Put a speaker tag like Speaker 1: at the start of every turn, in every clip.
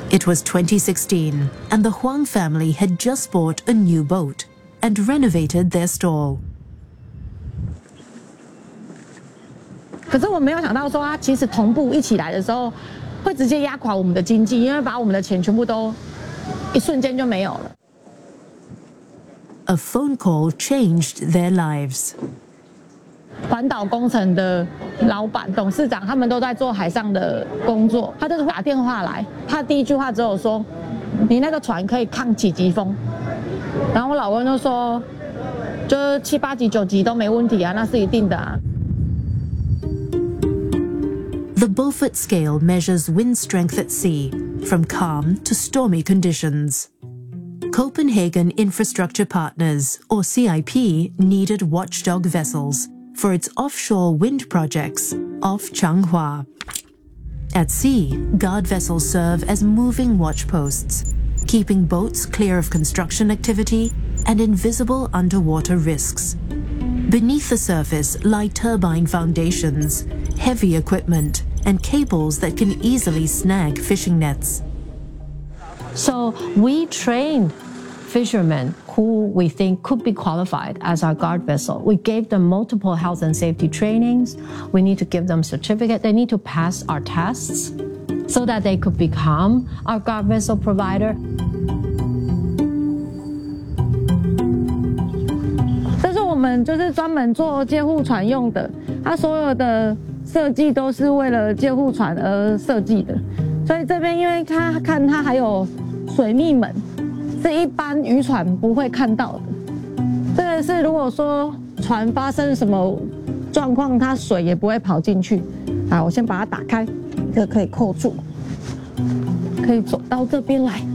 Speaker 1: It was 2016, and the Huang family had just bought a new boat and renovated their stall.
Speaker 2: 可是我没有想到说，它其实同步一起来的时候，会直接压垮我们的经济，因为把我们的钱全部都一瞬间就没有了。
Speaker 1: A phone call changed their lives.
Speaker 2: 环岛工程的老板、董事长，他们都在做海上的工作。他就是打电话来，他第一句话只有说：“你那个船可以抗几级风？”然后我老公就说：“就是7、8级、9级都没问题啊，那是一定的啊。”
Speaker 1: The Beaufort scale measures wind strength at sea, from calm to stormy conditions. Copenhagen Infrastructure Partners, or CIP, needed watchdog vessels for its offshore wind projects off Changhua. At sea, guard vessels serve as moving watch posts, keeping boats clear of construction activity and invisible underwater risks. Beneath the surface lie turbine foundations, heavy equipment, and cables that can easily snag fishing nets.
Speaker 3: So we trained fishermen who we think could be qualified as our guard vessel. We gave them multiple health and safety trainings. We need to give them certificate. They need to pass our tests so that they could become our guard vessel provider.
Speaker 2: 这是我们就是专门做借护船用的，它所有的设计都是为了借护船而设计的。所以这边因为它还有水密门。是一般渔船不会看到的，这个是如果说船发生什么状况，它水也不会跑进去。好，我先把它打开，这个可以扣住，可以走到这边来。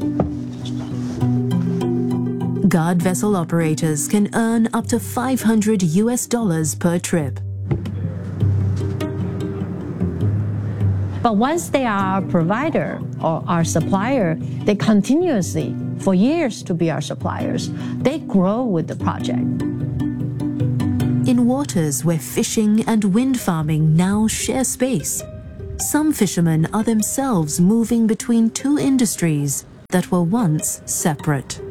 Speaker 1: Guard vessel operators can earn up to $500 per trip.
Speaker 3: But once they are our provider or our supplier, they continuously, for years, to be our suppliers. They grow with the project.
Speaker 1: In waters where fishing and wind farming now share space, some fishermen are themselves moving between two industries that were once separate.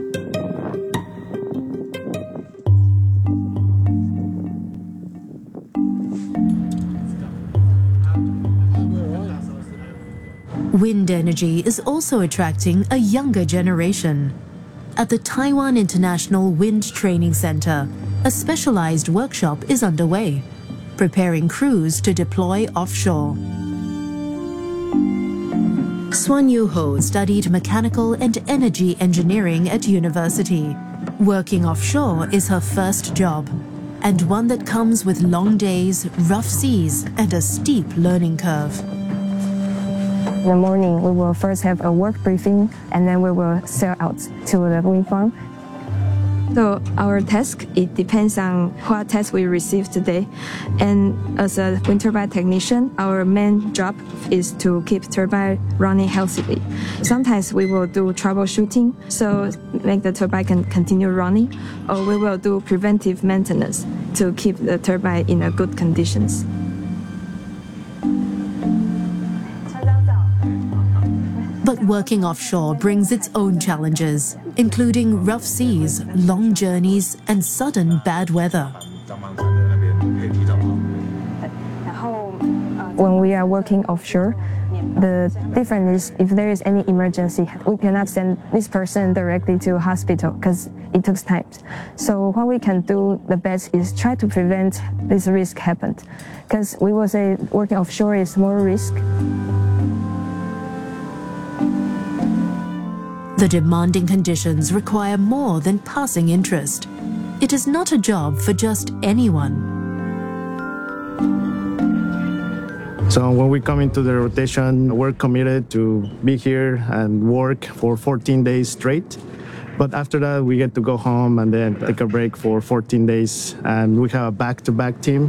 Speaker 1: Wind energy is also attracting a younger generation. At the Taiwan International Wind Training Center, a specialized workshop is underway, preparing crews to deploy offshore. Swan Yu-ho studied mechanical and energy engineering at university. Working offshore is her first job, and one that comes with long days, rough seas, and a steep learning curve.
Speaker 4: In the morning, we will first have a work briefing, and then we will sail out to the wind farm. So our task, it depends on what task we receive today. And as a wind turbine technician, our main job is to keep turbine running healthily. Sometimes we will do troubleshooting, so make the turbine can continue running, or we will do preventive maintenance to keep the turbine in a good conditions.
Speaker 1: But working offshore brings its own challenges, including rough seas, long journeys, and sudden bad weather.
Speaker 4: When we are working offshore, the difference is if there is any emergency, we cannot send this person directly to a hospital because it takes time. So what we can do the best is try to prevent this risk happen, because we will say working offshore is more risk.
Speaker 1: The demanding conditions require more than passing interest. It is not a job for just anyone.
Speaker 5: So when we come into the rotation, we're committed to be here and work for 14 days straight. But after that, we get to go home and then take a break for 14 days. And we have a back-to-back team.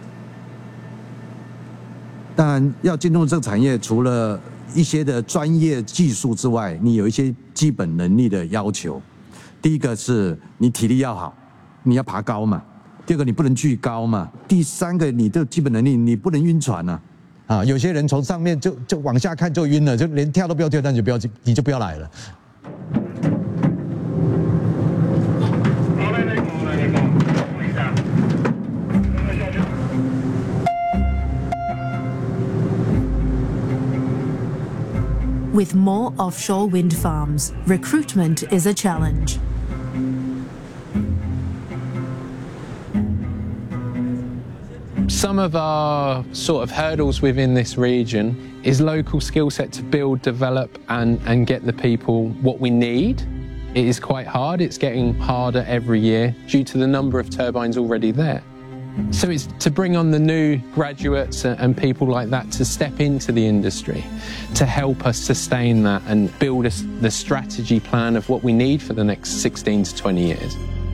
Speaker 6: 当然，要进入这个产业，除了一些的专业技术之外，你有一些基本能力的要求。第一个是你体力要好，你要爬高嘛；第二个你不能巨高嘛；第三个你的基本能力，你不能晕船啊。 啊，有些人从上面就往下看就晕了，就连跳都不要跳，那你就不要来了。
Speaker 1: With more offshore wind farms, recruitment is a challenge.
Speaker 7: Some of our sort of hurdles within this region is local skill set to build, develop and get the people what we need. It is quite hard. It's getting harder every year due to the number of turbines already there. So it's to bring on the new graduates and people like that to step into the industry, to help us sustain that and build us the strategy plan of what we need for the next 16 to 20 years.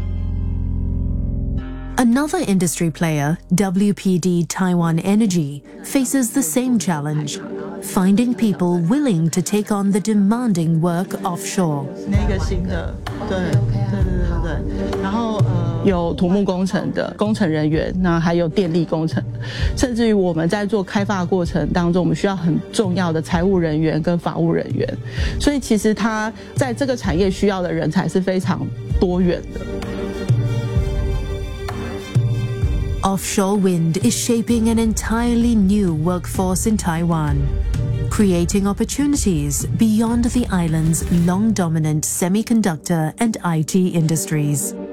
Speaker 1: Another industry player, WPD Taiwan Energy, faces the same challenge, finding people willing to take on the demanding work offshore.
Speaker 8: 那个新的，对，然后有土木工程的工程人员，那还有电力工程，甚至于我们在做开发过程当中，我们需要很重要的财务人员跟法务人员，所以其实他在这个产业需要的人才是非常多元的。
Speaker 1: Offshore wind is shaping an entirely new workforce in Taiwan, creating opportunities beyond the island's long dominant semiconductor and IT industries.